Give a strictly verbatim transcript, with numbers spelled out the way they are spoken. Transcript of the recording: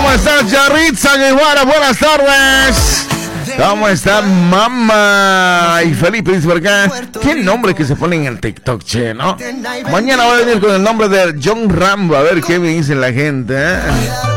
¿Cómo estás, Yaritza Guevara? Buenas tardes. ¿Cómo está, mamá? Y Felipe dice por acá, ¿qué nombre que se pone en el TikTok, che, no? Mañana voy a venir con el nombre de John Rambo, a ver qué me dice la gente, ¿eh?